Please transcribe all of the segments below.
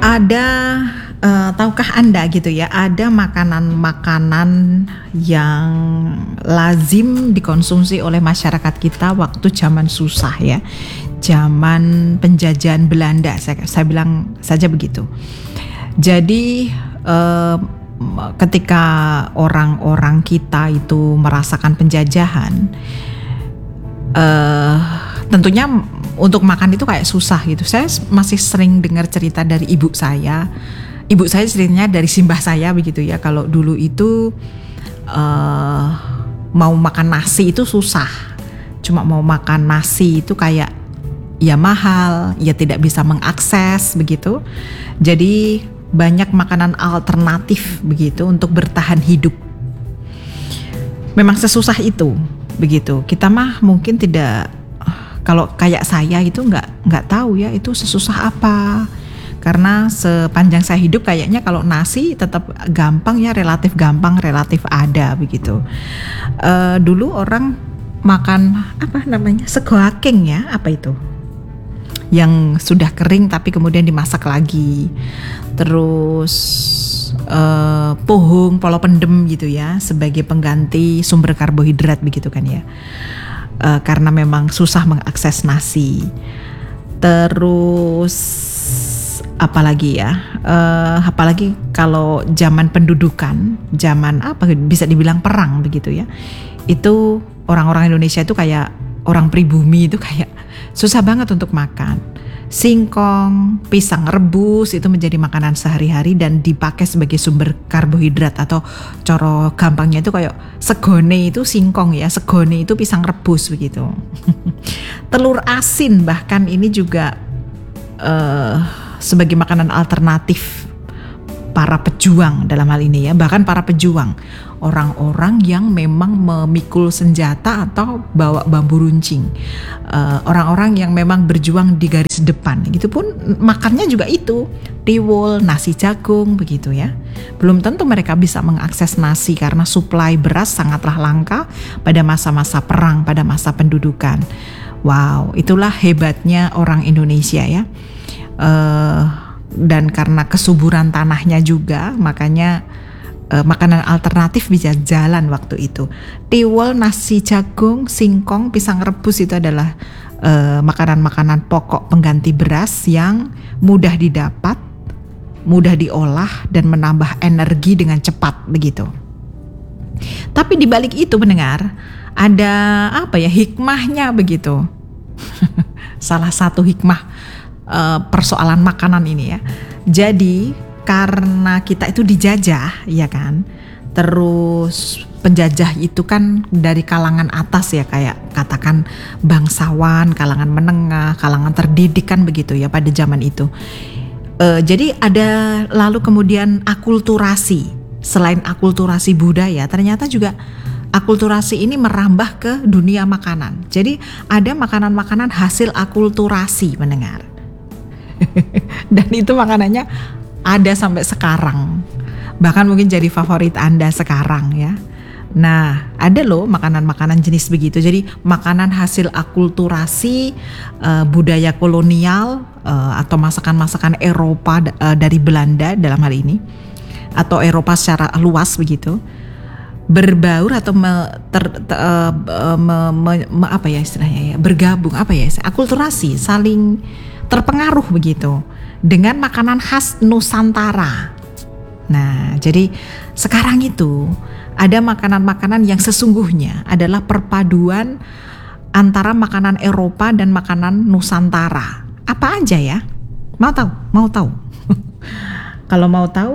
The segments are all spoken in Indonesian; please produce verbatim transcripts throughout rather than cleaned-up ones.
Ada, eee, tahukah Anda gitu ya, ada makanan-makanan yang lazim dikonsumsi oleh masyarakat kita waktu zaman susah ya, zaman penjajahan Belanda, saya saya bilang saja begitu. Jadi, eee, ketika orang-orang kita itu merasakan penjajahan, eee, tentunya untuk makan itu kayak susah gitu. Saya masih sering dengar cerita dari ibu saya. Ibu saya ceritanya dari simbah saya begitu ya. Kalau dulu itu uh, mau makan nasi itu susah. Cuma mau makan nasi itu kayak ya mahal, ya tidak bisa mengakses begitu. Jadi banyak makanan alternatif begitu untuk bertahan hidup. Memang sesusah itu begitu. Kita mah mungkin tidak. Kalau kayak saya itu nggak nggak tahu ya itu sesusah apa, karena sepanjang saya hidup kayaknya kalau nasi tetap gampang ya, relatif gampang, relatif ada begitu. Uh, dulu orang makan apa namanya sego aking ya, apa itu yang sudah kering tapi kemudian dimasak lagi, terus uh, pohung, polo pendem gitu ya sebagai pengganti sumber karbohidrat begitu kan ya. Uh, karena memang susah mengakses nasi. Terus apalagi ya, uh, apalagi kalau zaman pendudukan, zaman apa bisa dibilang perang begitu ya. Itu orang-orang Indonesia itu kayak orang pribumi itu kayak susah banget untuk makan. Singkong, pisang rebus itu menjadi makanan sehari-hari dan dipakai sebagai sumber karbohidrat, atau coro gampangnya itu kayak segone itu singkong ya, segone itu pisang rebus begitu. Telur asin bahkan ini juga uh, sebagai makanan alternatif para pejuang dalam hal ini ya, bahkan para pejuang, orang-orang yang memang memikul senjata atau bawa bambu runcing, uh, orang-orang yang memang berjuang di garis depan, gitu pun makannya juga itu tiwul, nasi jagung begitu ya. Belum tentu mereka bisa mengakses nasi karena suplai beras sangatlah langka pada masa-masa perang, pada masa pendudukan. Wow, itulah hebatnya orang Indonesia ya. Uh, dan karena kesuburan tanahnya juga, makanya uh, makanan alternatif bisa jalan waktu itu. Tiwul, nasi jagung, singkong, pisang rebus itu adalah uh, makanan-makanan pokok pengganti beras yang mudah didapat, mudah diolah dan menambah energi dengan cepat begitu. Tapi di balik itu mendengar ada apa ya, hikmahnya begitu. Salah satu hikmah Uh, persoalan makanan ini ya. Jadi karena kita itu dijajah ya kan, terus penjajah itu kan dari kalangan atas ya, kayak katakan bangsawan, kalangan menengah, kalangan terdidik kan begitu ya pada zaman itu. Uh, jadi ada lalu kemudian akulturasi. Selain akulturasi budaya, ternyata juga akulturasi ini merambah ke dunia makanan. Jadi ada makanan-makanan hasil akulturasi mendengar. Dan itu makanannya ada sampai sekarang, bahkan mungkin jadi favorit Anda sekarang ya. Nah, ada loh makanan-makanan jenis begitu. Jadi makanan hasil akulturasi uh, budaya kolonial uh, atau masakan-masakan Eropa uh, dari Belanda dalam hal ini, atau Eropa secara luas begitu, berbaur atau me, ter, ter, uh, me, me, me, apa ya istilahnya ya, bergabung apa ya, akulturasi, saling terpengaruh begitu dengan makanan khas Nusantara. Nah, jadi sekarang itu ada makanan-makanan yang sesungguhnya adalah perpaduan antara makanan Eropa dan makanan Nusantara. Apa aja ya? Mau tahu? Mau tahu? Kalau mau tahu,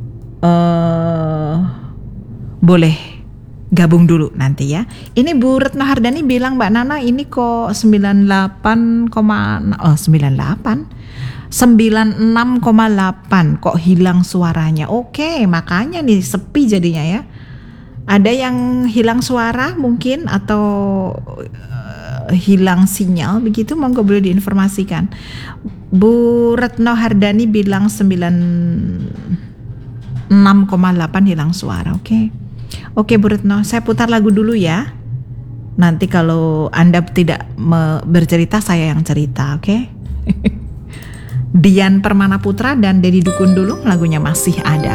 uh, boleh gabung dulu nanti ya. Ini Bu Retno Hardani bilang, Mbak Nana ini kok sembilan puluh delapan, oh sembilan puluh delapan sembilan puluh enam koma delapan kok hilang suaranya. Oke, makanya nih sepi jadinya ya. Ada yang hilang suara mungkin atau uh, hilang sinyal begitu, monggo boleh diinformasikan. Bu Retno Hardani bilang sembilan puluh enam koma delapan hilang suara. Oke. Oke Bu Retno, saya putar lagu dulu ya. Nanti kalau Anda tidak me- bercerita, saya yang cerita, oke? Dian Permana Putra dan Deddy Dukun dulu, lagunya Masih Ada.